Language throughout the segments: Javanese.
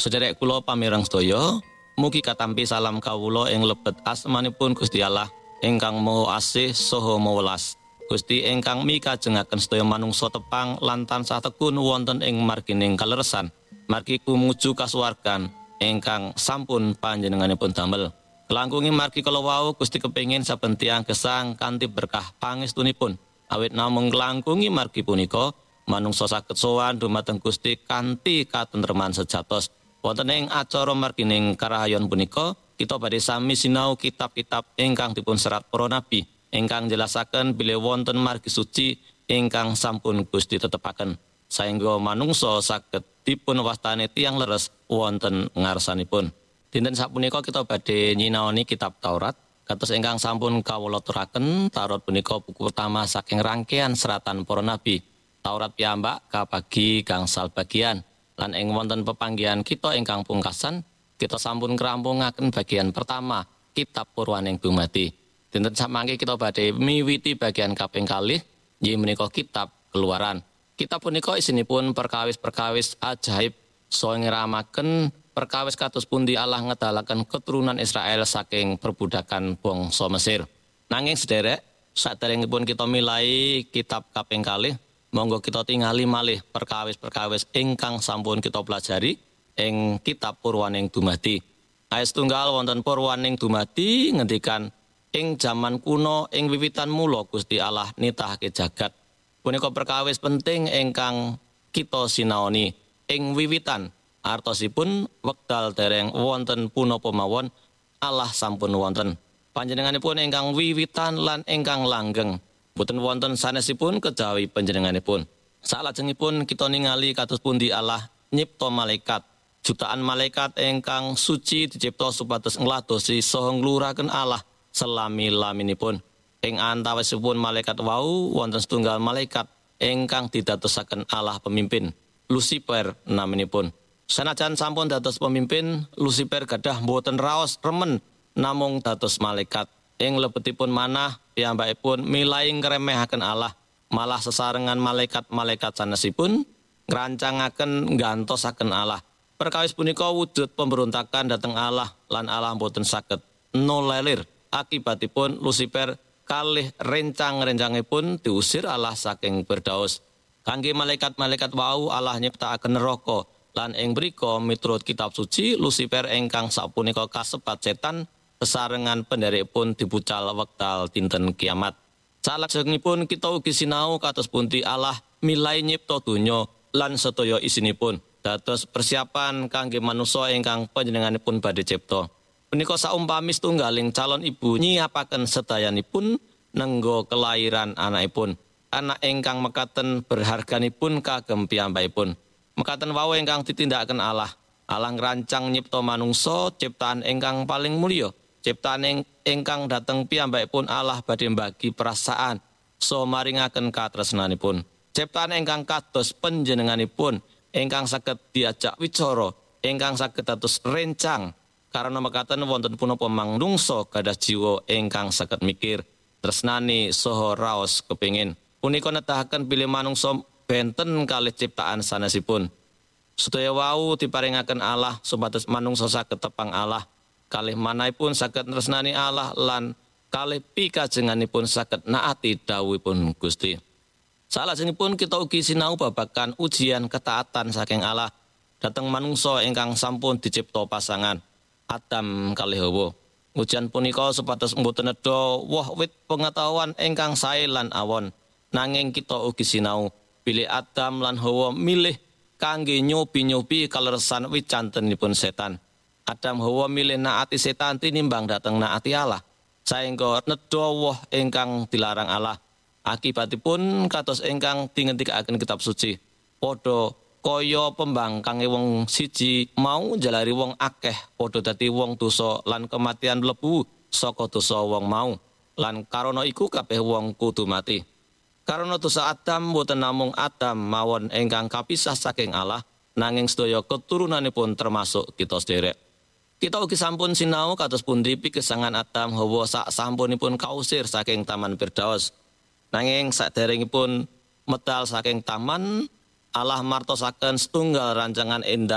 Sederek kula pamireng sedaya, mugi katampi salam kawula ing lebet asmanipun Gusti Allah ingkang Maha Asih saha Mawelas. Gusti ingkang mikajengaken sedaya manungsa tepang lan tansah tekun wonten ing margining kaleresan, margi kumuju kasuwargan ingkang sampun panjenenganipun damel. Kelangkungi margi kala wau Gusti kepengin saben tiyang gesang kanthi berkah pangestunipun. Awit namung kelangkungi margi punika, manungsa saged sowan dumateng Gusti kanthi katentreman sejatos. Wonten ing acara margining karahayon punika, kita badhe sami sinau kitab-kitab ingkang dipun serat para nabi, ingkang jelasaken bilih wonten margi suci ingkang sampun Gusti tetepaken, saengga manungsa saged dipun wastani tiyang leres wonten ngarsanipun. Dinten sapunika kita badhe nyinaoni kitab Taurat, kados ingkang sampun kawula aturaken. Taurat punika buku pertama saking rangkaian seratan para nabi. Taurat piyambak kabagi gangsal bagian. Lan ing wonten pepanggihan kita ingkang pungkasan, kita sampun kerampungaken bagian pertama, kitab Purwaning Dumadi. Dinten samangke kita badhe miwiti bagian kaping kalih, inggih menika kitab Keluaran. Kitab punika isinipun perkawis-perkawis ajaib saha ngramaken perkawis kados pundi Allah ngedalaken keturunan Israel saking perbudakan bangsa Mesir. Nanging sederek, saderengipun kita milai kitab kaping kalih, monggo kita tingali malih perkawis-perkawis ingkang sampun kita pelajari ing kitab Purwaning Dumadi. Ayat setunggal wonten Purwaning Dumadi ngendikan, ing jaman kuno ing wiwitan mula Gusti Allah nitahake jagat. Punika perkawis penting ingkang kita sinaoni. Ing wiwitan artosipun wekdal dereng wonten punapa mawon Allah sampun wonten. Panjenenganipun ingkang wiwitan lan ingkang langgeng. Boten wonten sanesipun kejawi panjenenganipun. Salajengipun kita ningali kados pundi Allah nyipta malaikat. Jutaan malaikat ingkang suci dicipta supados ngladosi saha ngluraken Allah selami-laminipun. Ing antawisipun malaikat wau wonten setunggal malaikat ingkang didadosaken Allah pemimpin, Lucifer naminipun. Senajan sampun dados pemimpin, Lucifer gadah boten raos remen namung dados malaikat. Ing lebetipun manah piyambakipun milai ngremehaken Allah, malah sesarengan malaikat-malaikat sanesipun ngrancangaken nggantosaken Allah. Perkawis punika wujud pemberontakan dhateng Allah lan Allah boten saged nolelir. Akibatipun Lucifer kalih rencang-rencangipun diusir Allah saking Firdaus. Kangge malaikat-malaikat wau Allah nyiptakaken neraka lan ing mriku miturut kitab suci Lucifer ingkang sapunika kasebat setan sesarengan penderekipun dibucal wekdal dinten kiamat. Salajengipun kita ugi sinau kados pundi Allah milai nyipta donya lan sedaya isinipun dados persiapan kangge manungsa ingkang panjenenganipun badhe cipta. Punika saumpami setunggaling calon ibu nyiapaken sedayanipun nenggo kelahiran anakipun. Anak ingkang mekaten berharganipun kagem piyambakipun. Mekaten wau ingkang ditindakaken Allah. Allah ngrancang nyipta manungsa ciptaan ingkang paling mulya. Ciptaan ingkang dateng piyambakipun Allah badhe mbagi perasaan so maringaken katresnanipun. Ciptaan ingkang kados panjenenganipun ingkang saged diajak wicara, ingkang saged dados rencang. Karena mekaten wonten punapa manungsa gadah jiwa ingkang saged mikir, tresnani saha raos kepingin. Punika nedahaken bilih manungsa benten kalih ciptaan sanesipun. Sedaya wau diparingaken Allah supados manungsa saged tepang Allah. Kalih manahipun saged tresnani Allah lan kalih pikajenganipun saged naati dawuhipun Gusti. Salajengipun kita ugi sinau babagan ujian ketaatan saking Allah dhateng manungsa ingkang sampun dicipta pasangan Adam kalih Hawa. Ujian punika supados mboten nedha woh wit pengetahuan ingkang sae lan awon. Nanging kita ugi sinau bilih Adam lan Hawa milih kangge nyobi-nyobi kaleresan wicantenipun setan. Adam Hawa milih naati setan tinimbang dhateng naati Allah. Saengga nedha woh ingkang dilarang Allah. Akibatipun kados ingkang dingendikaken kitab suci. Padha kaya pembangkange wong siji mau njalari wong akeh padha dadi wong dosa lan kematian mlebu saka dosa wong mau. Lan karana iku kabeh wong kudu mati. Karana dosa Adam boten namung Adam mawon ingkang kapisah saking Allah, nanging sedaya keturunanipun termasuk kita sederek. Kita ugi sampun sinau kados pundi pikesangan Adam Hawa sak sampunipun kausir saking Taman Firdaus. Nanging saderengipun medal saking taman, Allah martosaken setunggal rancangan endah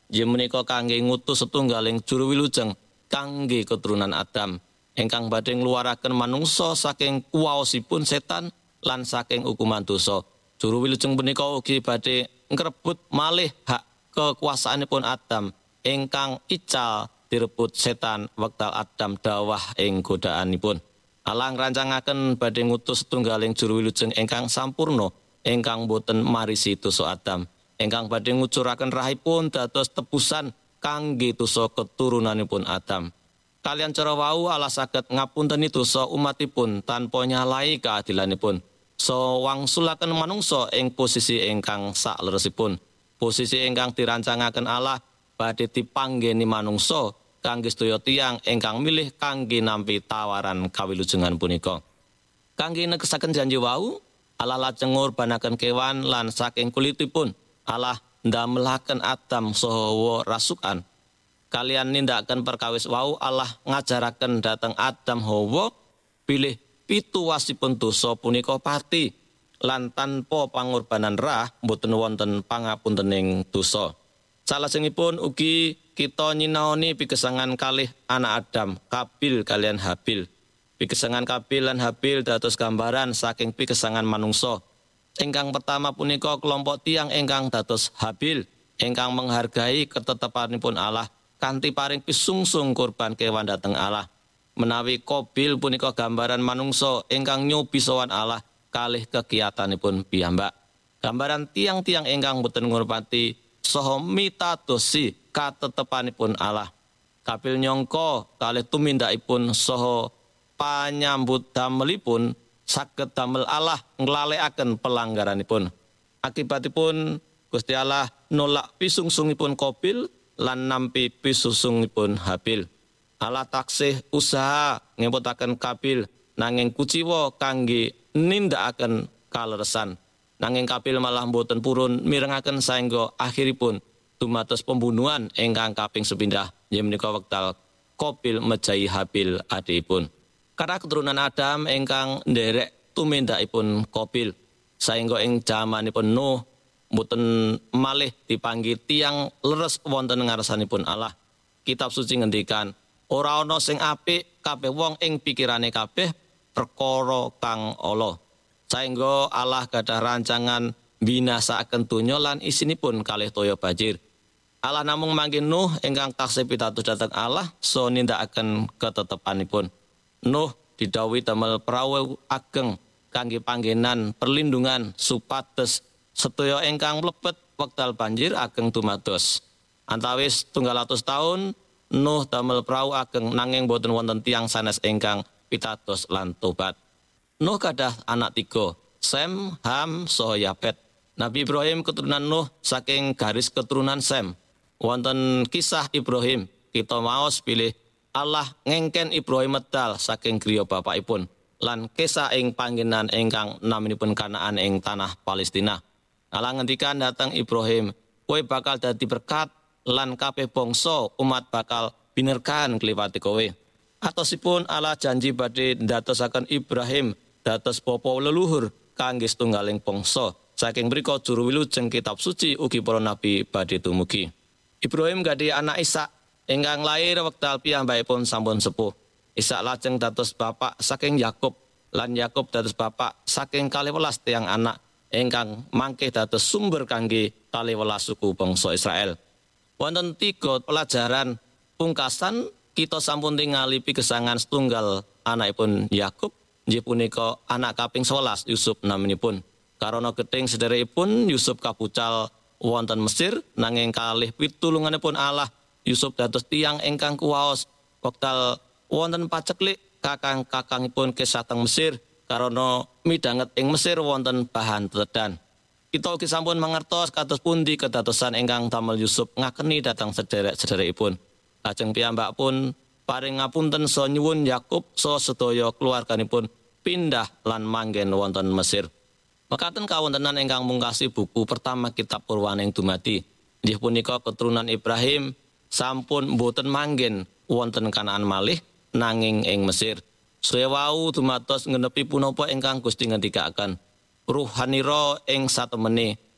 inggih menika kangge ngutus setunggaling juru wilujeng kangge keturunan Adam ingkang badhe ngluaraken manungsa saking kuwaosipun setan lan saking hukuman dosa. Juru wilujeng punika ugi badhe ngrebut malih hak kekuasaanipun Adam ingkang ical direbut setan wekdal Adam dawah ing godaanipun. Allah ngrancangaken badhe ngutus setunggaling juru wilujeng ingkang sampurna ingkang boten marisi dosa Adam, ingkang badhe ngucuraken rahipun dados tebusan kangge dosa keturunanipun Adam. Kalian cara wau Allah saged ngapunteni dosa umatipun tanpa nyalai keadilanipun. So wangsulaken manungsa ing posisi ingkang sakleresipun. Posisi ingkang dirancangaken Allah badhe dipanggeni manungsa kangge sedaya tiyang ingkang milih kangge nampi tawaran kawilujengan punika. Kangge negesaken janji wau, Allah lajeng ngurbanaken kewan lan saking kulitipun Allah ndamelaken Adam saha rasukan. Kalian nindakaken perkawis wau Allah ngajaraken dhateng Adam Hawa pilih pituwasipun dosa punika pati lan tanpa pangorbanan rah boten wonten pangapuntening dosa. Salajengipun ugi kita nyinaoni pigesangan kalih anak Adam, Kabil kalian Habil. Pigesangan Kabil lan Habil dados gambaran saking pigesangan manungsa. Ingkang pertama punika kelompok tiang ingkang dados Habil, ingkang menghargai ketetapanipun Allah kanthi paring pisungsung kurban kewan dhateng Allah. Menawi Qabil punika gambaran manungsa ingkang nyobi sowan Allah kalih kegiatanipun piyambak. Gambaran tiang-tiang ingkang boten ngurmati saha mitadosi katetepanipun Allah. Kabil nyangka kalih tumindakipun saha panyambut damelipun saged damel Allah nglalekaken pelanggaranipun. Akibatipun Gusti Allah nolak pisungsungipun Qabil lan nampi pisungsungipun Habil. Allah taksih usaha ngemputaken Kabil nanging kuciwa kangge nindakaken kaleresan. Nanging Kabil malah boten purun mirengaken saengga akhiripun dumados pembunuhan ingkang kaping sepindah yen menika wekdal Qabil mejahi Habil adikipun. Karena keturunan Adam ingkang nderek tumindakipun Qabil saengga ing jamanipun Nuh boten malih dipanggih tiang leres wonten ngarsanipun Allah. Kitab suci ngendikan, ora ana sing apik kabeh wong ing pikirane kabeh perkara kang ala. Saengga Allah gadah rancangan binasakaken donya lan isinipun kalih toya banjir. Allah namung manggih Nuh ingkang taksih pitados dhateng Allah so nindakaken ketetepanipun. Nuh didhawuhi damel prau ageng kangge panggenan perlindungan supados sedaya ingkang mlebet wekdal banjir ageng dumados. Antawis 200 taun Nuh damel prau ageng nanging boten wonten tiyang sanes ingkang pitados lan tobat. Nuh gadah anak 3, Sem, Ham, saha Yafet. Nabi Ibrahim keturunan Nuh saking garis keturunan Sem. Wonten kisah Ibrahim kita maos pilih Allah ngengken Ibrahim medal saking griya bapakipun lan kisah ing panggenan ingkang naminipun Kanaan ing tanah Palestina. Allah ngendikan dhateng Ibrahim, kowe bakal dadi berkat lan kabeh bangsa umat bakal binerkahan kliwati kowe. Atosipun Allah janji badhe ndadosaken Ibrahim dados bapa leluhur kangge setunggaling bangsa. Saking mrika juru wilujeng kitab suci ugi para nabi badhe dumugi. Ibrahim gadhi anak Ishak ingkang lair wekdal piyambakipun sampun sepuh. Ishak lajeng dados bapak saking Yakub lan Yakub dados bapak saking 12 tiang anak ingkang mangke dados sumber kangge 12 suku bangsa Israel. Wonten 3 pelajaran pungkasan kita sampun tingali pigesangan setunggal anakipun Yakub inggih punika anak kaping 11 Yusuf naminipun. Karana gething sederekipun Yusuf kapucal wonten Mesir nanging kalih pitulunganipun Allah Yusuf dados tiyang ingkang kuwaos wekdal wonten paceklik kakang-kakangipun kesah teng Mesir karana midhanget ing Mesir wonten bahan tetedan. Kita ugi sampun mangertos kados pundi kedadosan ingkang damel Yusuf ngakeni dhateng sederek-sederekipun. Lajeng piyambak pun paring ngapunten saha nyuwun Yakub saha sedaya keluarganipun pindah lan manggen wonten Mesir. Mekaten kawontenan ingkang mungkasi buku pertama kitab Purwaning dumadi. Inggih punika keturunan Ibrahim sampun boten manggen wonten Kanaan malih nanging ing Mesir. Saya wau dumados ngenepi punapa ingkang Gusti ngendikaken. Ruhanira ing satemene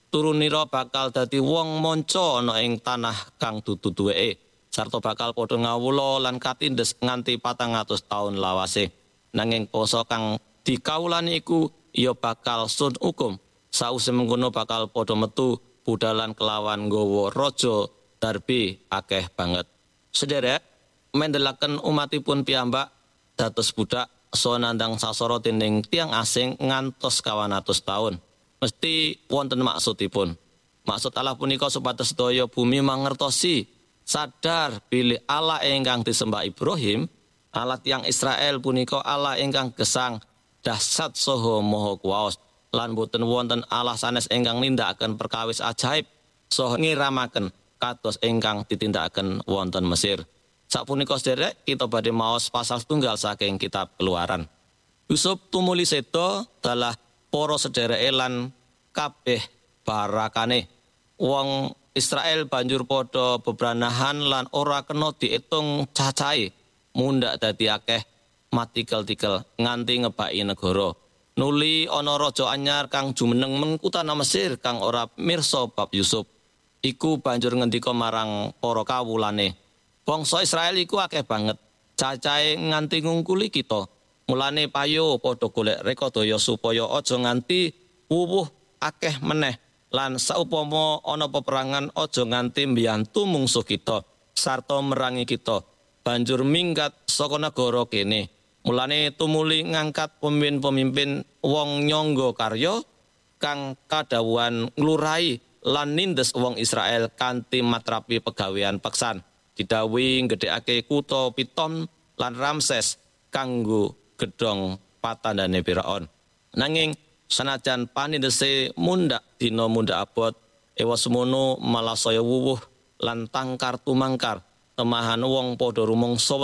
turunira bakal dadi wong manca ana ing tanah kang dudu duweke, sarta bakal padha ngawula lan katindes nganti 400 taun lawase. Nanging poso kang dikawulani iku ya bakal sun hukum. Sause mengkono bakal padha metu budalan kelawan nggawa raja Darbe akeh banget. Sederek mendelaken umatipun piyambak dados budak saha nandang sasara dening tiang asing ngantos 200 taun. Mesti wonten maksudipun. Maksud Allah punika supados sedaya bumi mangertosi sadar bilih Allah ingkang disembah Ibrahim, Allah tiang Israel punika Allah ingkang gesang, dahsyat saha maha kuwaos, lan boten wonten Allah sanes ingkang nindakaken perkawis ajaib saha ngiramaken kados ingkang ditindakaken wonten Mesir. Sapunika sederek kita badhe maos pasal setunggal saking kitab Keluaran. Yusuf tumuli seda dalah para sedereke lan kabeh barakane. Wong Israel banjur padha bebranahan lan ora kena diitung cacahe. Mundhak dadi akeh matikel-tikel nganti ngebaki negara. Nuli ana raja anyar kang jumeneng mengkutana Mesir kang ora mirsa bab Yusuf. Iku banjur ngendika marang para kawulane, bangsa Israel iku akeh banget, cacahe nganti ngungkuli kita. Mulane payo padha golek rekadaya supaya aja nganti wuwuh akeh meneh, lan saupama ana peperangan aja nganti mbiyantu mungsuh kita sarta merangi kita. Banjur minggat saka negara kene. Mulane tumuli ngangkat pemimpin-pemimpin wong nyangga karya kang kadhawuhan nglurahi lan nindes wong Israel kanthi matrapi pegawean peksan. Didhawuhi nggedhekake kutha Pitom lan Ramses kanggo gedhong patandane Firaun. Nanging sanajan panindese mundhak dina mundhak abot, ewa semono malah saya wuwuh lan tangkar tumangkar. Temahan wong padha rumangsa